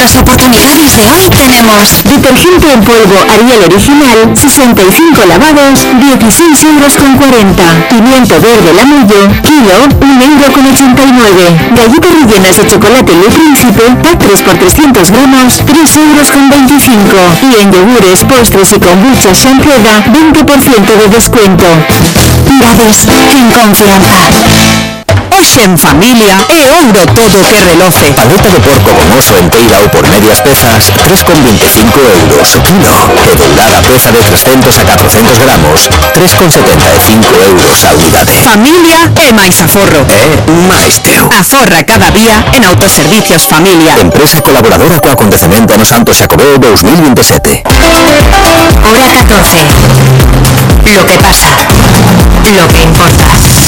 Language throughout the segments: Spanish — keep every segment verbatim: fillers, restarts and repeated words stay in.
las oportunidades de hoy tenemos detergente en polvo Ariel original, sesenta y cinco lavados, dieciséis euros con cuarenta. Pimiento verde Lamullo, kilo, un euro con ochenta y nueve. Galletas rellenas de chocolate Le Príncipe, pack tres por trescientos gramos, tres euros con veinticinco. Y en yogures, postres y kombucha Shankreda, veinte por ciento de descuento. Dades en confianza. Hoxe en familia e ouro todo que reloce. Paleta de porco gomoso enteira ou por medias pezas, tres con veinticinco euros. Kilo. E dourada peza de trescentos a catrocentos gramos, tres con setenta e cinco euros a unidade. Familia e máis aforro. É máis teu. Aforra cada día en Autoservicios Familia. Empresa colaboradora co acontecemento no Santo Xacobeo dos mil veintisiete. Hora catorce. Lo que pasa. Lo que importa.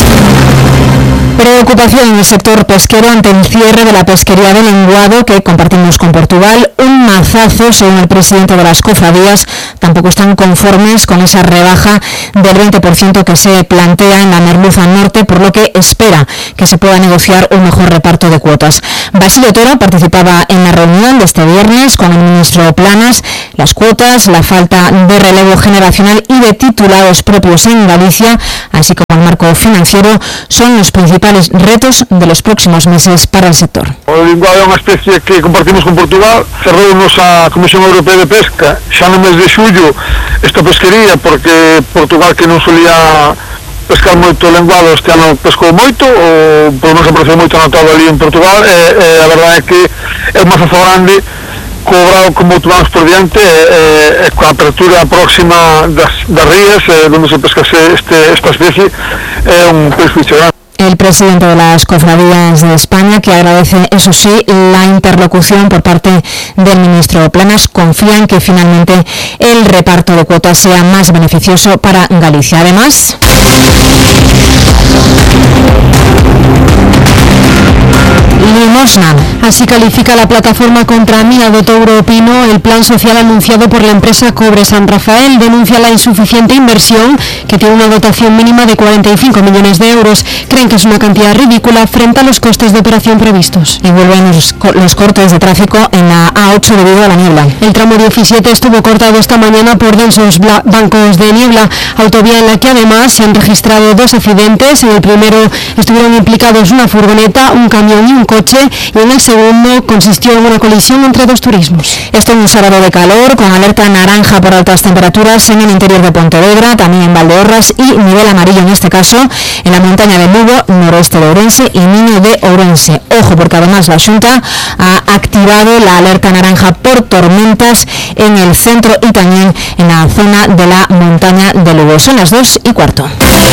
Preocupación en el sector pesquero ante el cierre de la pesquería de Lenguado que compartimos con Portugal. Un mazazo, según el presidente de las cofradías. Tampoco están conformes con esa rebaja del veinte por ciento que se plantea en la merluza norte, por lo que espera que se pueda negociar un mejor reparto de cuotas. Basilio Toro participaba en la reunión de este viernes con el ministro Planas. Las cuotas, la falta de relevo generacional y de titulados propios en Galicia, así como el marco financiero, son los principales retos de los próximos meses para el sector. O linguado é unha especie que compartimos con Portugal. Cerrounos a Comisión Europea de Pesca xa no mes de xullo esta pesquería, porque Portugal, que non solía pescar moito lenguado, este ano pescou moito, ou por non se apareceu moito notado ali en Portugal, e, e a verdade é que é un mazazo grande cobrado con moito máis por diante, e, e, e coa apertura próxima das, das rías, e, onde se pescase este, esta especie, é un perjuicio grande. El presidente de las cofradías de España, que agradece, eso sí, la interlocución por parte del ministro Planas, confía en que finalmente el reparto de cuotas sea más beneficioso para Galicia. Además, limosna. Así califica la plataforma contra Mina do Touro Pino el plan social anunciado por la empresa Cobre San Rafael. Denuncia la insuficiente inversión, que tiene una dotación mínima de cuarenta y cinco millones de euros. Creen que es una cantidad ridícula frente a los costes de operación previstos. Y vuelven los, los cortes de tráfico en la A ocho debido a la niebla. El tramo diecisiete estuvo cortado esta mañana por densos bancos de niebla, autovía en la que además se han registrado dos accidentes. En el primero estuvieron implicados una furgoneta, un camión y un coche, y en el segundo consistió en una colisión entre dos turismos. Esto en un sábado de calor, con alerta naranja por altas temperaturas en el interior de Pontevedra, también en Valdeorras, y nivel amarillo en este caso en la montaña de Lugo, noroeste de Ourense y Miño de Ourense. Ojo, porque además la Xunta ha activado la alerta naranja por tormentas en el centro y también en la zona de la montaña de Lugo. Son las dos y cuarto.